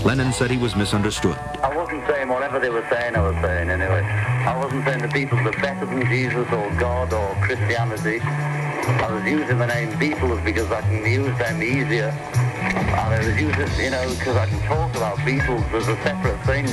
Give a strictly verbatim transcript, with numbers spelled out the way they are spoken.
Lennon said he was misunderstood. I wasn't saying whatever they were saying I was saying anyway. I wasn't saying the Beatles are better than Jesus or God or Christianity. I was using the name Beatles because I can use them easier. And I was using, you know, because I can talk about Beatles as a separate thing.